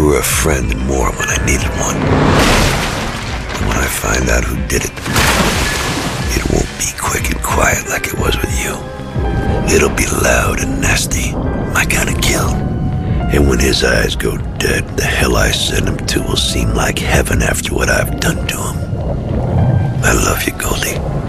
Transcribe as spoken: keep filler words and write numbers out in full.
were a friend and more when I needed one. And when I find out who did it, it won't be quick and quiet like it was with you. It'll be loud and nasty, my kind of kill. And when his eyes go dead, the hell I send him to will seem like heaven after what I've done to him. I love you, Goldie.